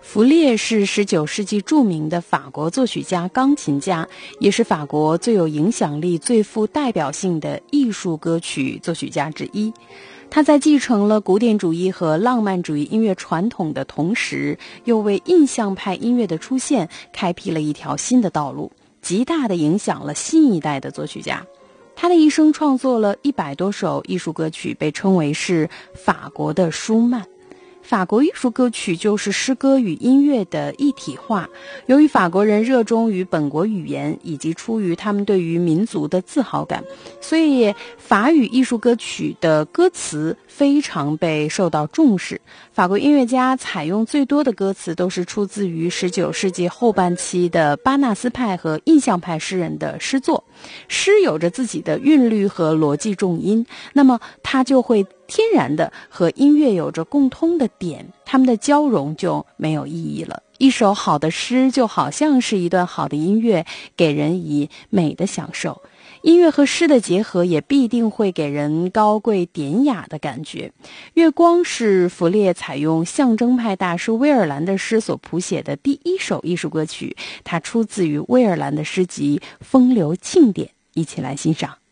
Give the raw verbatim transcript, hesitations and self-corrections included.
弗列是十九世纪著名的法国作曲家、钢琴家，也是法国最有影响力、最富代表性的艺术歌曲作曲家之一。他在继承了古典主义和浪漫主义音乐传统的同时，又为印象派音乐的出现开辟了一条新的道路，极大地影响了新一代的作曲家。他的一生创作了一百多首艺术歌曲，被称为是法国的舒曼。法国艺术歌曲就是诗歌与音乐的一体化。由于法国人热衷于本国语言，以及出于他们对于民族的自豪感，所以法语艺术歌曲的歌词非常被受到重视。法国音乐家采用最多的歌词都是出自于十九世纪后半期的巴纳斯派和印象派诗人的诗作。诗有着自己的韵律和逻辑重音，那么它就会天然的和音乐有着共通的点，它们的交融就没有意义了。一首好的诗就好像是一段好的音乐，给人以美的享受。音乐和诗的结合也必定会给人高贵典雅的感觉。月光是弗列采用象征派大师威尔兰的诗所谱写的第一首艺术歌曲，它出自于威尔兰的诗集《风流庆典》，一起来欣赏。